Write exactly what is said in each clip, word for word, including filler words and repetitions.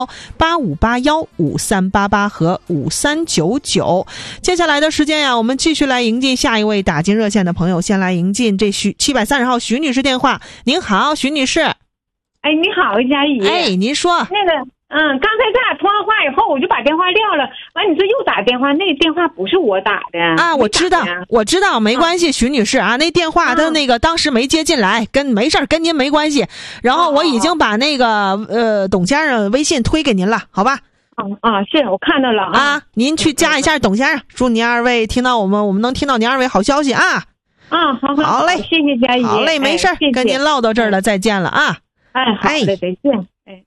八五八幺五三八八和五三九九。接下来的时间呀，我们继续来迎进下一位打进热线的朋友。先来迎进这徐七百三十号徐女士电话。您好，徐女士。 哎，你好，佳怡。 哎，您说。 那个，嗯，刚才咱俩通完话以后，我就把电话撂了。完，你说又打电话，那个电话不是我打的啊，我知道，我知道，没关系，啊、徐女士啊，那电话他那个当时没接进来，跟没事，跟您没关系。然后我已经把那个呃董先生微信推给您了，好吧？ 啊啊，是我看到了啊， 啊您去加一下董先生，祝您二位听到我们，我们能听到您二位好消息啊。 啊，好好， 好嘞， 谢谢佳怡。 好嘞，没事，哎、谢谢跟您唠到这儿了，再见了啊。 哎，好的，再见。哎。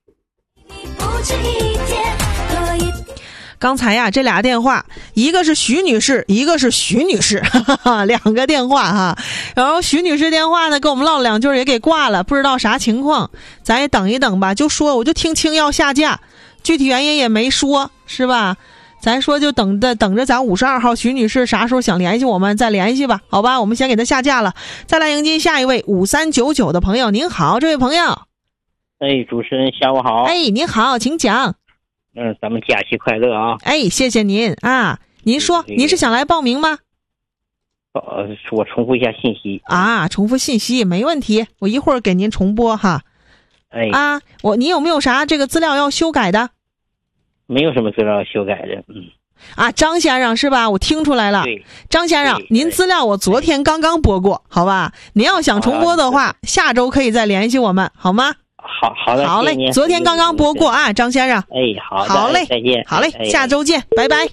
刚才呀，这俩电话，一个是徐女士，一个是徐女士，哈哈，两个电话哈。然后徐女士电话呢，跟我们唠了两句也给挂了，不知道啥情况，咱也等一等吧。就说我就听清要下架，具体原因也没说，是吧？咱说就等着等着，咱五十二号徐女士啥时候想联系我们再联系吧，好吧？我们先给她下架了，再来迎接下一位五三九九的朋友。您好，这位朋友。 哎，主持人下午好。 哎，您好，请讲。 嗯，咱们假期快乐啊！ 哎，谢谢您啊。您说，您是想来报名吗？ 呃，我重复一下信息啊，重复信息没问题，我一会儿给您重播哈。 哎啊，我你有没有啥这个资料要修改的？ 没有什么资料要修改的，嗯。 啊，张先生是吧？我听出来了。 对， 张先生，您资料我昨天刚刚播过，好吧？您要想重播的话，啊、下周可以再联系我们，好吗？ 好好的， 好嘞，谢谢昨天刚刚播过啊，张先生。 哎，好的， 好嘞， 再见。 好嘞， 哎、 下周见，拜拜。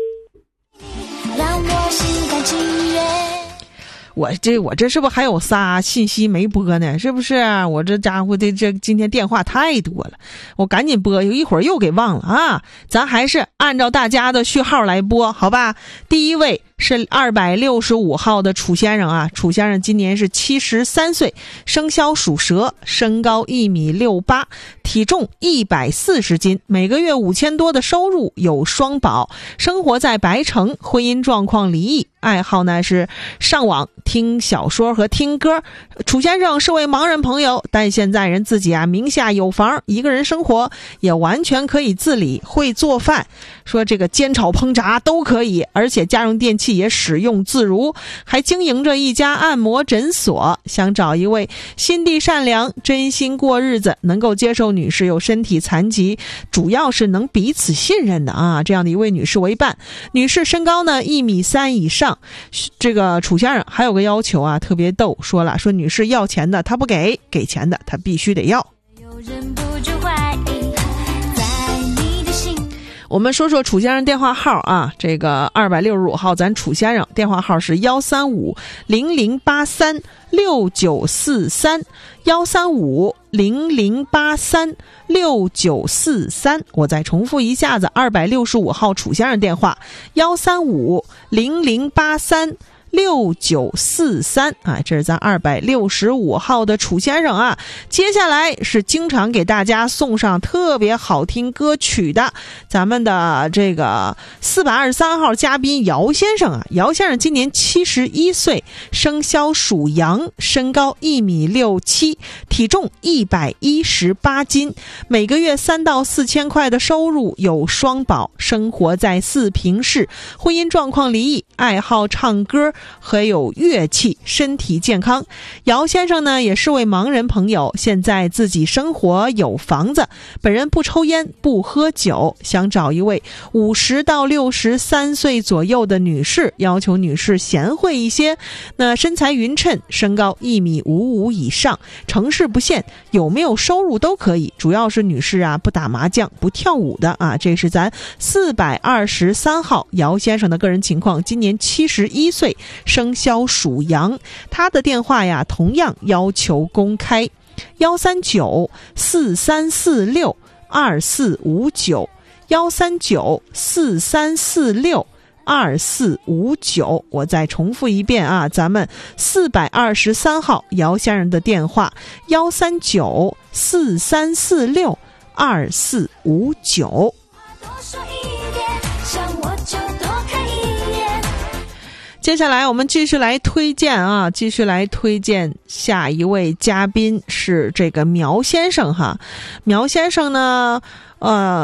我这我这是不是还有仨信息没播呢？是不是？我这家伙的这今天电话太多了，我赶紧播，一会儿又给忘了啊！咱还是按照大家的序号来播，好吧？第一位是二百六十五号的楚先生啊，楚先生今年是七十三岁，生肖属蛇，身高一米六八，体重一百四十斤，每个月五千多的收入，有双保，生活在白城，婚姻状况离异，爱好呢是上网听小说和听歌。楚先生是位盲人朋友，但现在人自己啊名下有房，一个人生活也完全可以自理，会做饭，说这个煎炒烹炸都可以，而且家用电器也使用自如，还经营着一家按摩诊所，想找一位心地善良、真心过日子，能够接受女士有身体残疾，主要是能彼此信任的啊，这样的一位女士为伴。女士身高呢一米三以上，这个楚先生还有个要求啊，特别逗，说了说女士要钱的他不给，给钱的他必须得要。我们说说楚先生电话号啊，这个二百六十五号咱楚先生电话号是幺三五零零八三六九四三幺三五零零八三六九四三。我再重复一下子，二百六十五号楚先生电话幺三五零零八三六九四三啊，这是咱二百六十五号的楚先生啊。接下来是经常给大家送上特别好听歌曲的咱们的这个四百二十三号嘉宾姚先生啊。姚先生今年七十一岁，生肖属羊，身高一米六七，体重一百一十八斤，每个月三到四千块的收入，有双保，生活在四平市，婚姻状况离异，爱好唱歌还有乐器，身体健康。姚先生呢也是位盲人朋友，现在自己生活有房子，本人不抽烟不喝酒，想找一位五十到六十三岁左右的女士，要求女士贤惠一些，那身材匀称，身高一米五五以上，城市不限，有没有收入都可以，主要是女士啊不打麻将不跳舞的啊。这是咱四百二十三号姚先生的个人情况，今年七十一岁，生肖属羊，他的电话呀同样要求公开，幺三九四三四六二四五九幺三九四三四六二四五九。我再重复一遍啊，咱们四百二十三号姚先生的电话幺三九四三四六二四五九。接下来我们继续来推荐啊，继续来推荐下一位嘉宾是这个苗先生哈。苗先生呢呃。